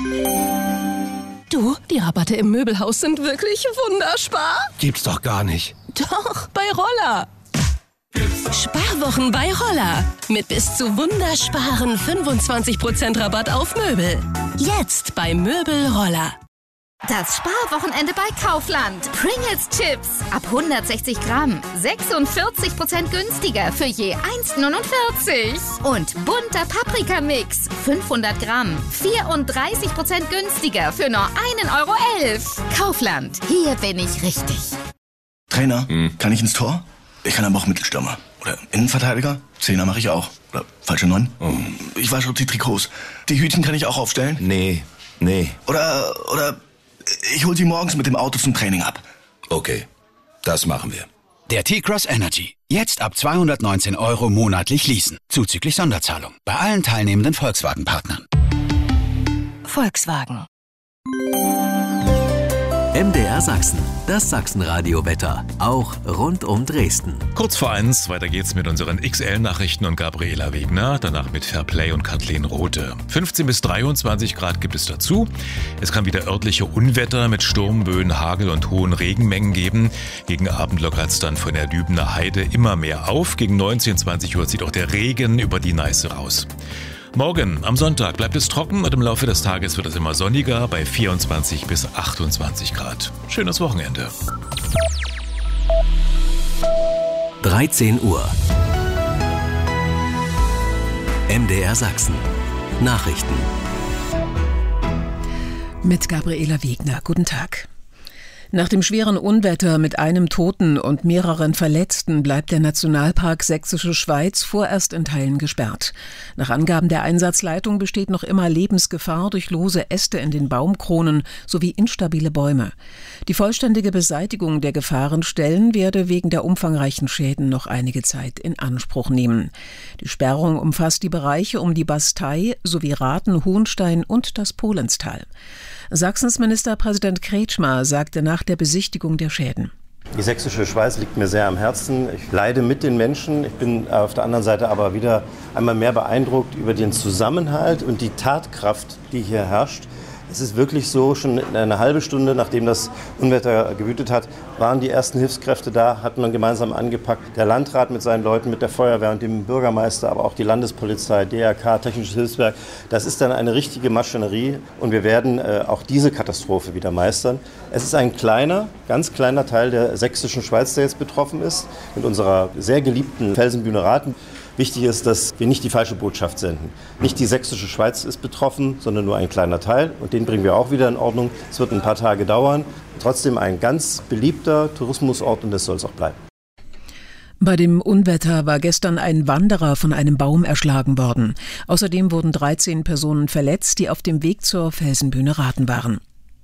Du, die Rabatte im Möbelhaus sind wirklich wunderspar. Gibt's doch gar nicht. Doch, bei Roller. Sparwochen bei Roller. Mit bis zu wundersparen 25% Rabatt auf Möbel. Jetzt bei Möbel Roller. Das Sparwochenende bei Kaufland. Pringles Chips ab 160 Gramm. 46% günstiger für je 1,49. Und bunter Paprikamix. 500 Gramm. 34% günstiger für nur 1,11 €. Kaufland. Hier bin ich richtig. Trainer, kann ich ins Tor? Ich kann aber auch Mittelstürmer. Oder Innenverteidiger. Zehner mache ich auch. Oder falsche 9. Ich wasche die Trikots. Die Hütchen kann ich auch aufstellen? Nee. Oder ich hol sie morgens mit dem Auto zum Training ab. Okay, das machen wir. Der T-Cross Energy. Jetzt ab 219 € monatlich leasen. Zuzüglich Sonderzahlung. Bei allen teilnehmenden Volkswagen-Partnern. Volkswagen. MDR Sachsen, das Sachsenradio-Wetter, auch rund um Dresden. Kurz vor 1, weiter geht's mit unseren XL-Nachrichten und Gabriela Wegner, danach mit Fairplay und Kathleen Rothe. 15 bis 23 Grad gibt es dazu. Es kann wieder örtliche Unwetter mit Sturmböen, Hagel und hohen Regenmengen geben. Gegen Abend lockert es dann von der Lübener Heide immer mehr auf. Gegen 19, 20 Uhr zieht auch der Regen über die Neiße raus. Morgen, am Sonntag, bleibt es trocken und im Laufe des Tages wird es immer sonniger bei 24 bis 28 Grad. Schönes Wochenende. 13 Uhr. MDR Sachsen. Nachrichten. Mit Gabriela Wegner. Guten Tag. Nach dem schweren Unwetter mit einem Toten und mehreren Verletzten bleibt der Nationalpark Sächsische Schweiz vorerst in Teilen gesperrt. Nach Angaben der Einsatzleitung besteht noch immer Lebensgefahr durch lose Äste in den Baumkronen sowie instabile Bäume. Die vollständige Beseitigung der Gefahrenstellen werde wegen der umfangreichen Schäden noch einige Zeit in Anspruch nehmen. Die Sperrung umfasst die Bereiche um die Bastei sowie Rathen, Hohenstein und das Polenstal. Sachsens Ministerpräsident Kretschmer sagte nach der Besichtigung der Schäden: Die Sächsische Schweiz liegt mir sehr am Herzen. Ich leide mit den Menschen. Ich bin auf der anderen Seite aber wieder einmal mehr beeindruckt über den Zusammenhalt und die Tatkraft, die hier herrscht. Es ist wirklich so, schon eine halbe Stunde, nachdem das Unwetter gewütet hat, waren die ersten Hilfskräfte da, hat man gemeinsam angepackt. Der Landrat mit seinen Leuten, mit der Feuerwehr und dem Bürgermeister, aber auch die Landespolizei, DRK, Technisches Hilfswerk. Das ist dann eine richtige Maschinerie und wir werden auch diese Katastrophe wieder meistern. Es ist ein kleiner, ganz kleiner Teil der Sächsischen Schweiz, der jetzt betroffen ist, mit unserer sehr geliebten Felsenbühne Rathen. Wichtig ist, dass wir nicht die falsche Botschaft senden. Nicht die Sächsische Schweiz ist betroffen, sondern nur ein kleiner Teil. Und den bringen wir auch wieder in Ordnung. Es wird ein paar Tage dauern. Trotzdem ein ganz beliebter Tourismusort und das soll es auch bleiben. Bei dem Unwetter war gestern ein Wanderer von einem Baum erschlagen worden. Außerdem wurden 13 Personen verletzt, die auf dem Weg zur Felsenbühne Rathen waren.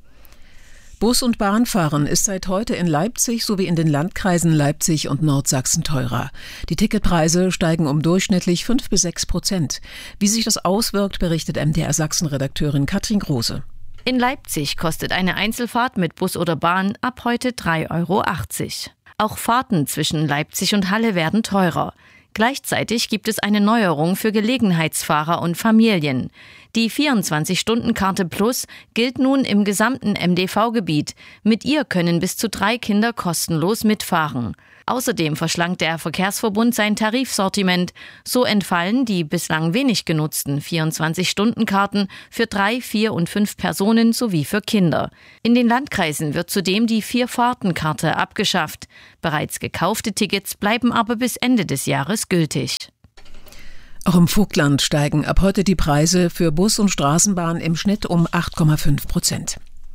Bus- und Bahnfahren ist seit heute in Leipzig sowie in den Landkreisen Leipzig und Nordsachsen teurer. Die Ticketpreise steigen um durchschnittlich 5-6%. Wie sich das auswirkt, berichtet MDR Sachsen-Redakteurin Katrin Große. In Leipzig kostet eine Einzelfahrt mit Bus oder Bahn ab heute 3,80 €. Auch Fahrten zwischen Leipzig und Halle werden teurer. Gleichzeitig gibt es eine Neuerung für Gelegenheitsfahrer und Familien. Die 24-Stunden-Karte Plus gilt nun im gesamten MDV-Gebiet. Mit ihr können bis zu 3 Kinder kostenlos mitfahren. Außerdem verschlankt der Verkehrsverbund sein Tarifsortiment. So entfallen die bislang wenig genutzten 24-Stunden-Karten für 3, 4 und 5 Personen sowie für Kinder. In den Landkreisen wird zudem die 4-Fahrten-Karte abgeschafft. Bereits gekaufte Tickets bleiben aber bis Ende des Jahres gültig. Auch im Vogtland steigen ab heute die Preise für Bus und Straßenbahn im Schnitt um 8,5%.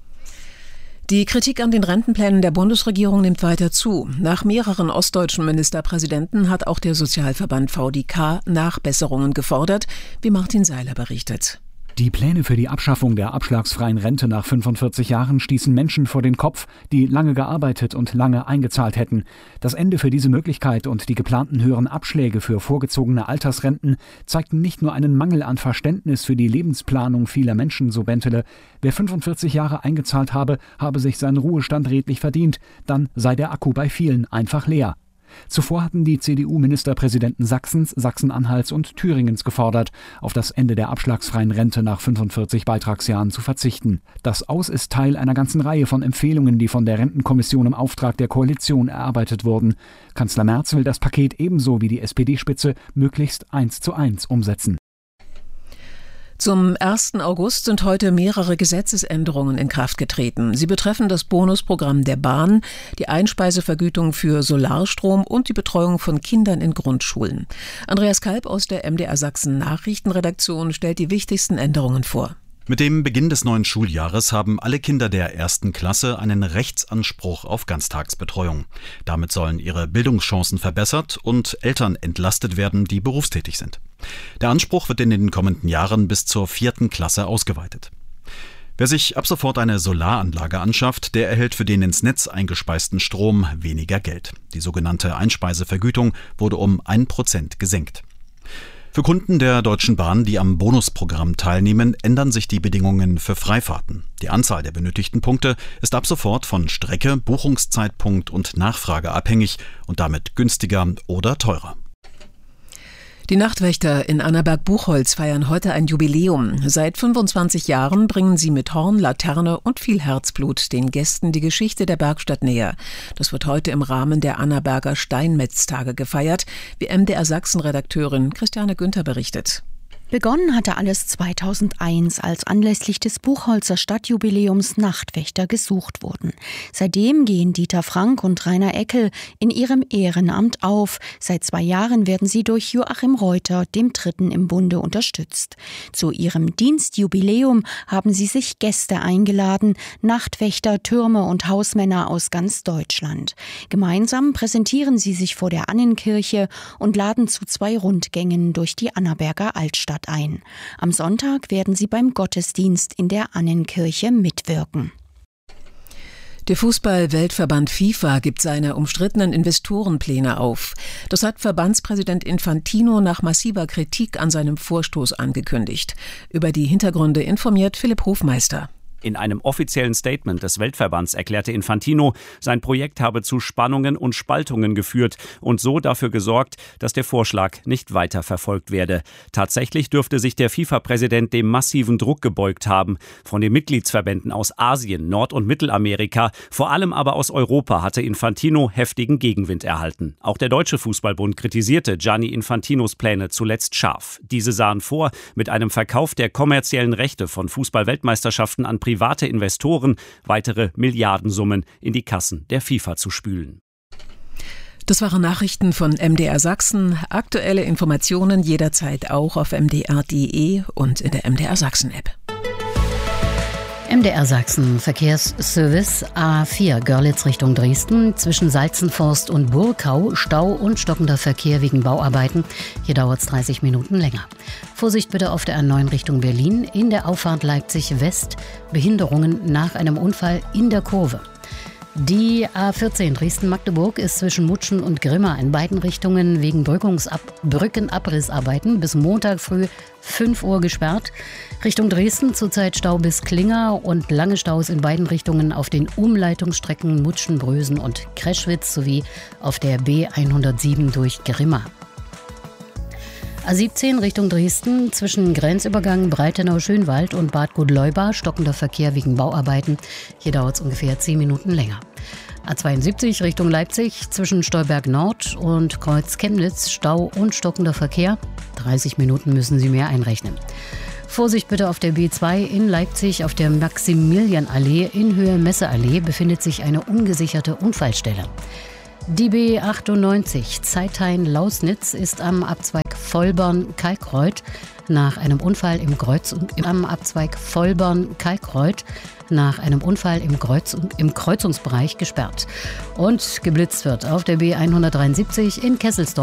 Die Kritik an den Rentenplänen der Bundesregierung nimmt weiter zu. Nach mehreren ostdeutschen Ministerpräsidenten hat auch der Sozialverband VDK Nachbesserungen gefordert, wie Martin Seiler berichtet. Die Pläne für die Abschaffung der abschlagsfreien Rente nach 45 Jahren stießen Menschen vor den Kopf, die lange gearbeitet und lange eingezahlt hätten. Das Ende für diese Möglichkeit und die geplanten höheren Abschläge für vorgezogene Altersrenten zeigten nicht nur einen Mangel an Verständnis für die Lebensplanung vieler Menschen, so Bentele. Wer 45 Jahre eingezahlt habe, habe sich seinen Ruhestand redlich verdient, dann sei der Akku bei vielen einfach leer. Zuvor hatten die CDU-Ministerpräsidenten Sachsens, Sachsen-Anhalts und Thüringens gefordert, auf das Ende der abschlagsfreien Rente nach 45 Beitragsjahren zu verzichten. Das Aus ist Teil einer ganzen Reihe von Empfehlungen, die von der Rentenkommission im Auftrag der Koalition erarbeitet wurden. Kanzler Merz will das Paket ebenso wie die SPD-Spitze möglichst 1:1 umsetzen. Zum 1. August sind heute mehrere Gesetzesänderungen in Kraft getreten. Sie betreffen das Bonusprogramm der Bahn, die Einspeisevergütung für Solarstrom und die Betreuung von Kindern in Grundschulen. Andreas Kalb aus der MDR Sachsen Nachrichtenredaktion stellt die wichtigsten Änderungen vor. Mit dem Beginn des neuen Schuljahres haben alle Kinder der 1. Klasse einen Rechtsanspruch auf Ganztagsbetreuung. Damit sollen ihre Bildungschancen verbessert und Eltern entlastet werden, die berufstätig sind. Der Anspruch wird in den kommenden Jahren bis zur 4. Klasse ausgeweitet. Wer sich ab sofort eine Solaranlage anschafft, der erhält für den ins Netz eingespeisten Strom weniger Geld. Die sogenannte Einspeisevergütung wurde um 1% gesenkt. Für Kunden der Deutschen Bahn, die am Bonusprogramm teilnehmen, ändern sich die Bedingungen für Freifahrten. Die Anzahl der benötigten Punkte ist ab sofort von Strecke, Buchungszeitpunkt und Nachfrage abhängig und damit günstiger oder teurer. Die Nachtwächter in Annaberg-Buchholz feiern heute ein Jubiläum. Seit 25 Jahren bringen sie mit Horn, Laterne und viel Herzblut den Gästen die Geschichte der Bergstadt näher. Das wird heute im Rahmen der Annaberger Steinmetztage gefeiert, wie MDR Sachsen-Redakteurin Christiane Günther berichtet. Begonnen hatte alles 2001, als anlässlich des Buchholzer Stadtjubiläums Nachtwächter gesucht wurden. Seitdem gehen Dieter Frank und Rainer Eckel in ihrem Ehrenamt auf. Seit 2 Jahren werden sie durch Joachim Reuter, dem Dritten im Bunde, unterstützt. Zu ihrem Dienstjubiläum haben sie sich Gäste eingeladen, Nachtwächter, Türme und Hausmänner aus ganz Deutschland. Gemeinsam präsentieren sie sich vor der Annenkirche und laden zu 2 Rundgängen durch die Annaberger Altstadt ein. Am Sonntag werden sie beim Gottesdienst in der Annenkirche mitwirken. Der Fußball-Weltverband FIFA gibt seine umstrittenen Investorenpläne auf. Das hat Verbandspräsident Infantino nach massiver Kritik an seinem Vorstoß angekündigt. Über die Hintergründe informiert Philipp Hofmeister. In einem offiziellen Statement des Weltverbands erklärte Infantino, sein Projekt habe zu Spannungen und Spaltungen geführt und so dafür gesorgt, dass der Vorschlag nicht weiter verfolgt werde. Tatsächlich dürfte sich der FIFA-Präsident dem massiven Druck gebeugt haben. Von den Mitgliedsverbänden aus Asien, Nord- und Mittelamerika, vor allem aber aus Europa hatte Infantino heftigen Gegenwind erhalten. Auch der Deutsche Fußballbund kritisierte Gianni Infantinos Pläne zuletzt scharf. Diese sahen vor, mit einem Verkauf der kommerziellen Rechte von Fußball-Weltmeisterschaften an private Investoren weitere Milliardensummen in die Kassen der FIFA zu spülen. Das waren Nachrichten von MDR Sachsen. Aktuelle Informationen jederzeit auch auf mdr.de und in der MDR Sachsen-App. MDR Sachsen Verkehrsservice A4 Görlitz Richtung Dresden zwischen Salzenforst und Burkau Stau und stockender Verkehr wegen Bauarbeiten. Hier dauert es 30 Minuten länger. Vorsicht bitte auf der A9 Richtung Berlin. In der Auffahrt Leipzig West Behinderungen nach einem Unfall in der Kurve. Die A14 Dresden-Magdeburg ist zwischen Mutschen und Grimma in beiden Richtungen wegen Brückenabrissarbeiten bis Montag früh 5 Uhr gesperrt. Richtung Dresden zurzeit Stau bis Klinger und lange Staus in beiden Richtungen auf den Umleitungsstrecken Mutschen, Brösen und Kreschwitz sowie auf der B107 durch Grimma. A17 Richtung Dresden zwischen Grenzübergang Breitenau-Schönwald und Bad Godleuba stockender Verkehr wegen Bauarbeiten. Hier dauert es ungefähr 10 Minuten länger. A72 Richtung Leipzig zwischen Stolberg Nord und Kreuz Chemnitz Stau und stockender Verkehr. 30 Minuten müssen Sie mehr einrechnen. Vorsicht bitte auf der B2 in Leipzig auf der Maximilianallee in Höhe Messeallee befindet sich eine ungesicherte Unfallstelle. Die B98 Zeithain-Lausnitz ist am Abzweig Vollborn-Kalkreuth nach einem Unfall im Kreuzungsbereich gesperrt. Und geblitzt wird auf der B173 in Kesselsdorf.